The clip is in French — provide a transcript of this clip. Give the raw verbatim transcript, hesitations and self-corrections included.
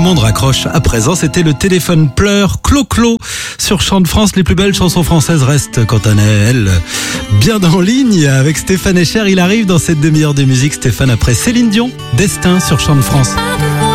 le monde raccroche. À présent, c'était le téléphone pleure, Clo-Clo, sur Chant de France. Les plus belles chansons françaises restent, quant à elle, bien en ligne avec Stéphane Echer. Il arrive dans cette demi-heure de musique, Stéphane, après Céline Dion, Destin sur Chant de France.